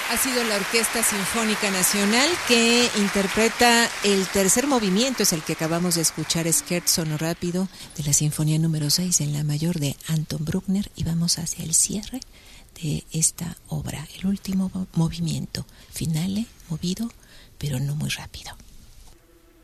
Ha sido la Orquesta Sinfónica Nacional que interpreta el tercer movimiento, es el que acabamos de escuchar, Scherzo no rápido, de la Sinfonía número 6 en la mayor de Anton Bruckner, y vamos hacia el cierre de esta obra, el último movimiento, finale, movido, pero no muy rápido.